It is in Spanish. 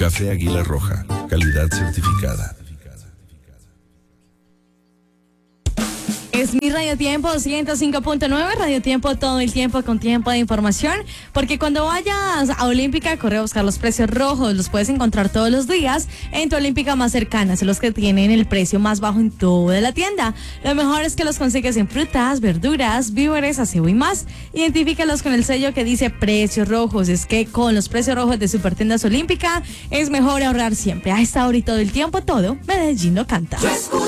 Café Águila Roja, calidad certificada. Es mi Radio Tiempo 105.9, Radio Tiempo todo el tiempo con tiempo de información, porque cuando vayas a Olímpica, corre a buscar los precios rojos, los puedes encontrar todos los días en tu Olímpica más cercana, son los que tienen el precio más bajo en toda la tienda. Lo mejor es que los consigues en frutas, verduras, víveres, aseo y más. Identifícalos con el sello que dice precios rojos, es que con los precios rojos de Supertiendas Olímpica es mejor ahorrar siempre. A esta hora y todo el tiempo, todo Medellín lo canta.